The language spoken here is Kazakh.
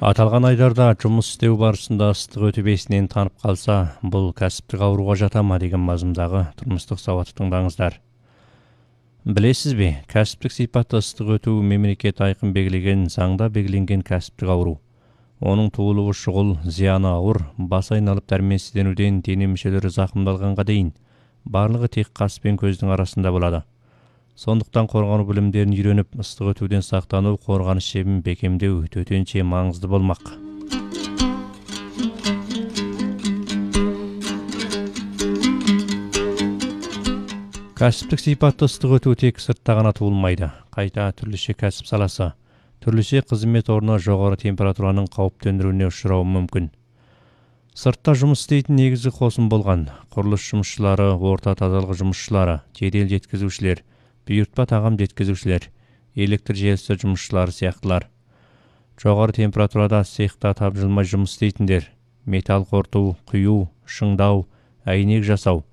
Аталған айдарда жұмыс істеу барысында ыстық өту бесінен танып қалса, бұл кәсіптік ауруға жата ма деген мазмұндағы тұрмыстық сауатты тыңдаңыздар. Білесіз бе, кәсіптік сипатты ыстық өту мемлекет айқын белгілеген, заңда белгіленген кәсіптік ауру. Оның туылуы шұғыл, зияны ауыр, бас айналып дәрменсізденуден дене мүшелері зақымдалғанға дейін, барлығы тек қас пен көздің арасында болады. Сондықтан қорғану білімдерін үйреніп, ыстық өтуден сақтану, қорғаныс шебін бекемдеу төтенше маңызды болмақ. Кәсіптік сипатты ыстық өту тек сыртта ғана туылмайды. Қайта түрліше кәсіп саласы, түрліше қызмет орны жоғары температураның қауіп төндіруіне ұшырауы мүмкін. Сыртта жұмыс істейтін негізгі қосым болған құрылыс жұмысшылары, орта тазалық жұмысшылары, жедел жеткізушілер, бұйыртпа тағам жеткізушілер, электр желісі жұмысшылары сияқтылар. Жоғары температурада цехта тапжылмай жұмыс істейтіндер, металл қорыту, құю, шыңдау, әйнек жасау,